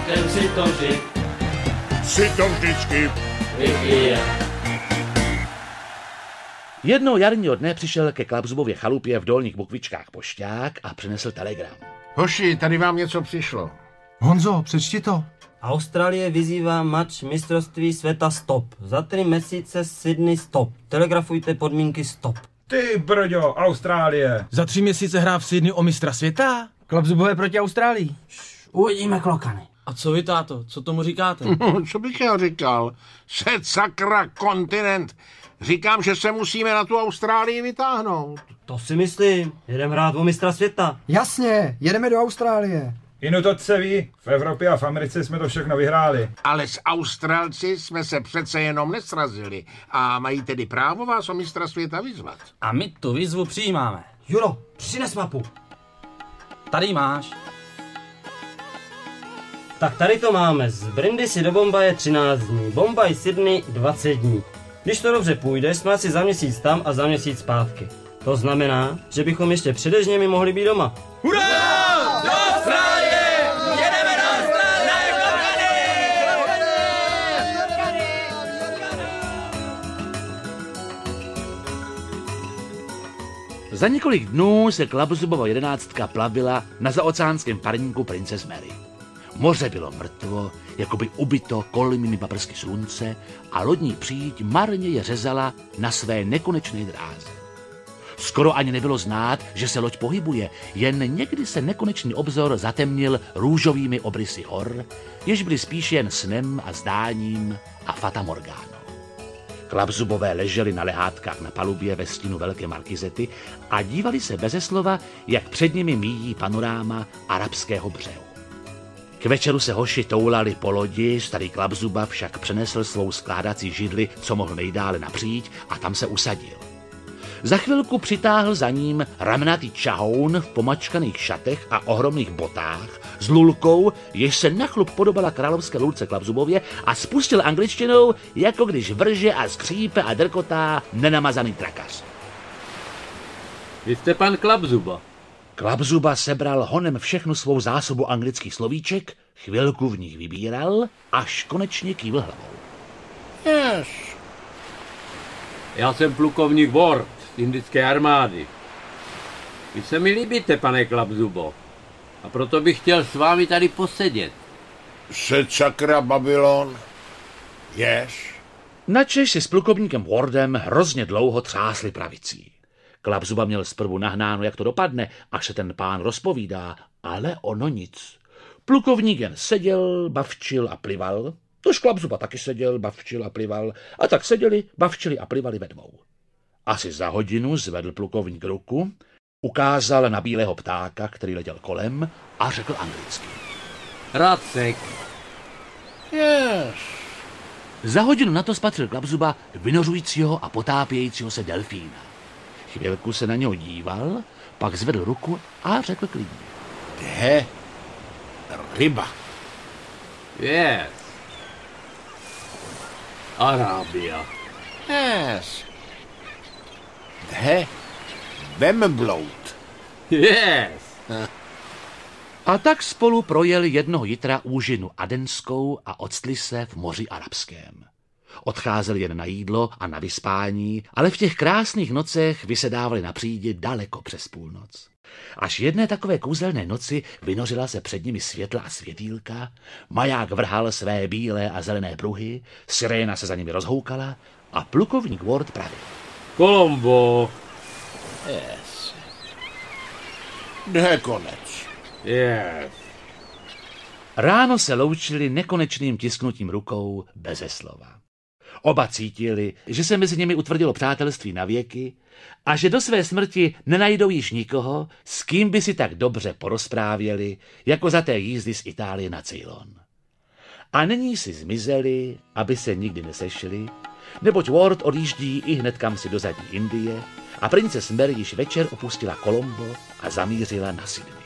ten si to vždy, si to vždycky vypije. Jednoho jarního dne přišel ke Klapzubově chalupě v Dolních Bukvičkách pošťák a přinesl telegram. Hoši, tady vám něco přišlo. Honzo, přečti to. Austrálie vyzývá mač mistrovství světa stop. Za 3 měsíce Sydney stop. Telegrafujte podmínky stop. Ty brďo, Austrálie. Za 3 měsíce hrá v Sydney o mistra světa? Klapzubové proti Austrálii. Uvidíme, klokany. A co vy, táto? Co tomu říkáte? Co bych já říkal? Set sakra kontinent. Říkám, že se musíme na tu Austrálii vytáhnout. To si myslím. Jedem hrát o mistra světa. Jasně, jedeme do Austrálie. Inu to se ví, v Evropě a v Americe jsme to všechno vyhráli. Ale s Australci jsme se přece jenom nesrazili a mají tedy právo vás o mistra světa vyzvat. A my tu výzvu přijímáme. Juro, přines mapu. Tady máš. Tak tady to máme. Z Brindisi do Bombaje 13 dní. Bombaj Sydney 20 dní. Když to dobře půjde, jsme asi za měsíc tam a za měsíc zpátky. To znamená, že bychom ještě před dežněmi mohli být doma. Hurá! Do Austrálie! Jedeme do Austrálie! Za několik dnů se Klapzubova 11 plavila na zaoceánském parníku Princess Mary. Moře bylo mrtvo, jakoby ubito kolmými paprsky slunce a lodní příď marně je řezala na své nekonečné dráze. Skoro ani nebylo znát, že se loď pohybuje, jen někdy se nekonečný obzor zatemnil růžovými obrysy hor, jež byly spíš jen snem a zdáním a fatamorgánou. Klapzubové leželi na lehátkách na palubě ve stínu velké markizety a dívali se beze slova, jak před nimi míjí panoráma arabského břehu. K večeru se hoši toulali po lodi, starý Klapzuba však přenesl svou skládací židli, co mohl nejdále napříč, a tam se usadil. Za chvilku přitáhl za ním ramnatý čahoun v pomačkaných šatech a ohromných botách s lulkou, jež se na chlup podobala královské lulce Klapzubově, a spustil angličtinou, jako když vrže a skřípe a drkotá nenamazaný trakař. Vy jste pan Klapzuba. Klapzuba sebral honem všechnu svou zásobu anglických slovíček, chvilku v nich vybíral, až konečně kývl hlavou. Yes. Já jsem plukovník Ward z indické armády. Vy se mi líbíte, pane Klapzubo. A proto bych chtěl s vámi tady posedět. Set sakra Babylon. Yes. Načež si s plukovníkem Wardem hrozně dlouho třásli pravicí. Klapzuba měl zprvu nahnáno, jak to dopadne, až se ten pán rozpovídá, ale ono nic. Plukovník jen seděl, bavčil a plival, tož Klapzuba taky seděl, bavčil a plival, a tak seděli, bavčili a plivali ve dvou. Asi za hodinu zvedl plukovník ruku, ukázal na bílého ptáka, který letěl kolem, a řekl anglicky. Racek. Yes. Za hodinu na to spatřil Klapzuba vynořujícího a potápějícího se delfína. Chvilku se na něho díval, pak zvedl ruku a řekl klidně. Jde ryba. Yes. Arábia. Yes. Jde vemblout. Yes. A tak spolu projeli jednoho jitra úžinu adenskou a octli se v moři arabském. Odcházeli jen na jídlo a na vyspání, ale v těch krásných nocech vysedávali na přídi daleko přes půlnoc. Až jedné takové kouzelné noci vynořila se před nimi světla a světýlka, maják vrhal své bílé a zelené pruhy, siréna se za nimi rozhoukala a plukovník Ward pravil. Colombo. Yes. Jde konec. Yes. Ráno se loučili nekonečným tisknutím rukou beze slova. Oba cítili, že se mezi nimi utvrdilo přátelství na věky a že do své smrti nenajdou již nikoho, s kým by si tak dobře porozprávěli, jako za té jízdy z Itálie na Ceylon. A nyní si zmizeli, aby se nikdy nesešli, neboť Ward odjíždí i hned kamsi do zadní Indie a Princess Mary již večer opustila Colombo a zamířila na Sydney.